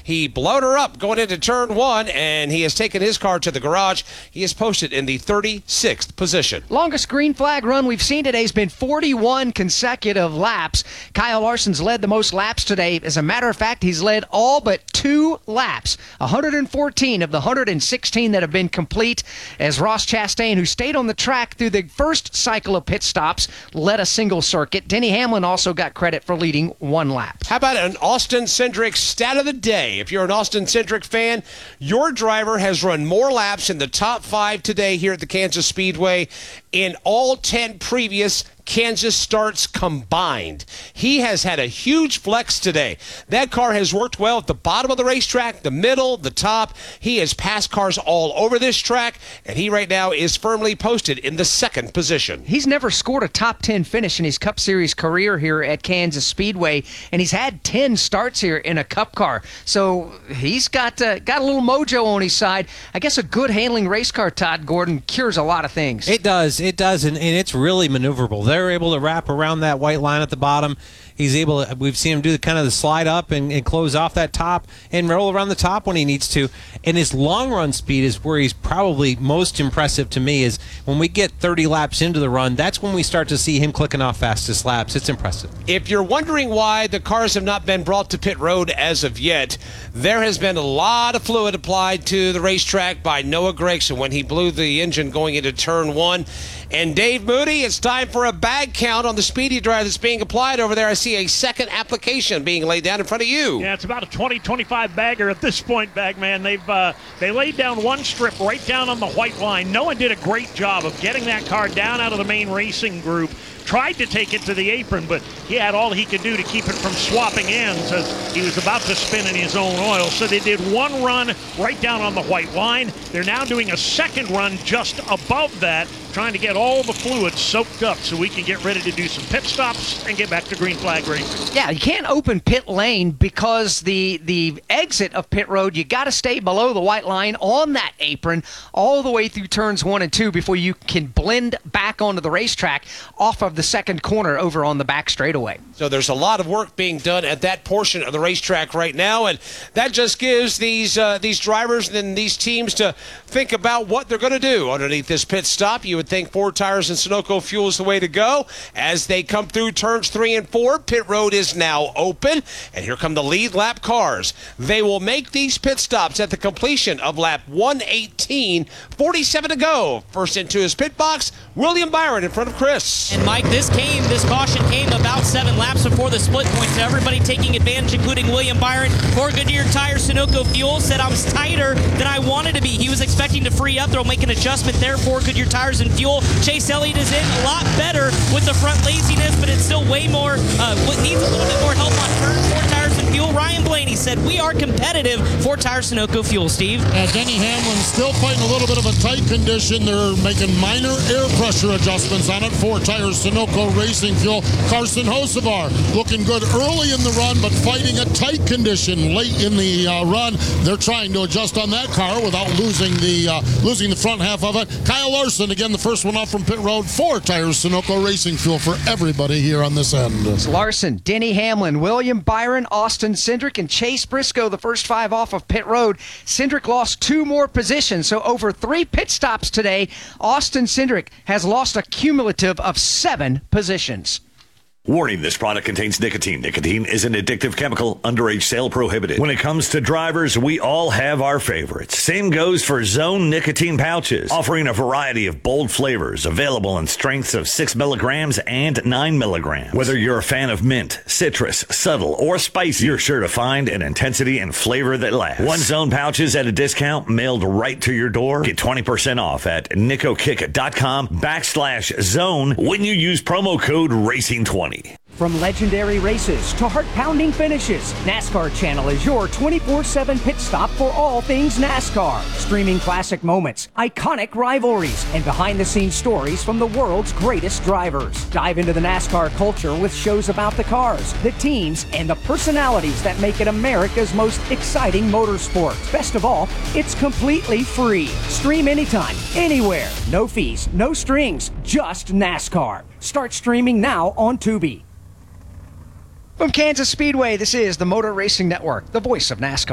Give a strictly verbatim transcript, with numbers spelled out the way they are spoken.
He blowed her up going into turn one, and he has taken his car to the garage. He is posted in the thirty-sixth position. Longest green flag run we've seen today has been forty-one consecutive laps. Kyle Larson's led the most laps today. As a matter of fact, he's led all but two laps. one hundred fourteen of the one hundred sixteen that have been complete, as Ross Chastain, who stayed on the track through the first cycle of pit stops, led a single circuit. Denny Hamlin also got credit for leading one lap. How about an Austin Cindric stat of the day? If you're an Austin Cindric fan, your driver has run more laps in the top five today here at the Kansas Speedway in all ten previous Kansas starts combined. He has had a huge flex today. That car has worked well at the bottom of the racetrack, the middle, the top. He has passed cars all over this track, and he right now is firmly posted in the second position. He's never scored a top ten finish in his Cup Series career here at Kansas Speedway, and he's had ten starts here in a Cup car. So he's got uh, got a little mojo on his side. I guess a good handling race car, Todd Gordon, cures a lot of things. It does. It does, and, and it's really maneuverable. They're able to wrap around that white line at the bottom. He's able to, we've seen him do the kind of the slide up and, and close off that top and roll around the top when he needs to. And his long run speed is where he's probably most impressive to me, is when we get thirty laps into the run, that's when we start to see him clicking off fastest laps. It's impressive. If you're wondering why the cars have not been brought to pit road as of yet, there has been a lot of fluid applied to the racetrack by Noah Gragson when he blew the engine going into turn one. And Dave Moody, it's time for a bag count on the Speedy Dry that's being applied over there. I see a second application being laid down in front of you. Yeah, it's about a twenty, twenty-five bagger at this point, Bagman. They've uh, they laid down one strip right down on the white line. Noah did a great job of getting that car down out of the main racing group. Tried to take it to the apron, but he had all he could do to keep it from swapping ends as he was about to spin in his own oil. So they did one run right down on the white line. They're now doing a second run just above that, trying to get all the fluid soaked up so we can get ready to do some pit stops and get back to green flag racing. Yeah, you can't open pit lane because the the exit of pit road, you got to stay below the white line on that apron all the way through turns one and two before you can blend back onto the racetrack off of the second corner over on the back straightaway. So there's a lot of work being done at that portion of the racetrack right now, and that just gives these uh, these drivers and these teams to think about what they're going to do underneath this pit stop. You would think Ford Tires and Sunoco Fuel is the way to go. As they come through turns three and four, pit road is now open, and here come the lead lap cars. They will make these pit stops at the completion of lap one eighteen, forty-seven to go. First into his pit box, William Byron in front of Chris. And Mike, this came, this caution came about seven laps before the split point, so everybody taking advantage, including William Byron. For Goodyear Tires, Sunoco Fuel said I was tighter than I wanted to be. He was expecting to free up. They'll make an adjustment there for Goodyear Tires and Fuel. Chase Elliott is in a lot better with the front laziness, but it's still way more, uh, needs a little bit more help on turn four tires and fuel. Ryan Blaney said we are competitive for Tires Sunoco Fuel, Steve. Yeah, Denny Hamlin still fighting a little bit of a tight condition. They're making minor air pressure adjustments on it for Tires Sunoco Racing Fuel. Carson Hocevar looking good early in the run, but fighting a tight condition late in the uh, run. They're trying to adjust on that car without losing the uh, losing the front half of it. Kyle Larson, again, the first one off from pit road for Tires Sunoco Racing Fuel for everybody here on this end. It's Larson, Denny Hamlin, William Byron, Austin Cindric, and Chase Briscoe, the first five off of pit road. Cindric lost two more positions, so over three pit stops today, Austin Cindric has lost a cumulative of seven positions. Warning, this product contains nicotine. Nicotine is an addictive chemical. Underage sale prohibited. When it comes to drivers, we all have our favorites. Same goes for Zone nicotine pouches, offering a variety of bold flavors available in strengths of six milligrams and nine milligrams. Whether you're a fan of mint, citrus, subtle, or spicy, you're sure to find an intensity and flavor that lasts. One Zone pouches at a discount mailed right to your door. Get twenty percent off at nicokick.com backslash zone when you use promo code racing twenty. From legendary races to heart-pounding finishes, NASCAR Channel is your twenty-four seven pit stop for all things NASCAR. Streaming classic moments, iconic rivalries, and behind-the-scenes stories from the world's greatest drivers. Dive into the NASCAR culture with shows about the cars, the teams, and the personalities that make it America's most exciting motorsport. Best of all, it's completely free. Stream anytime, anywhere. No fees, no strings, just NASCAR. Start streaming now on Tubi. From Kansas Speedway, this is the Motor Racing Network, the voice of NASCAR.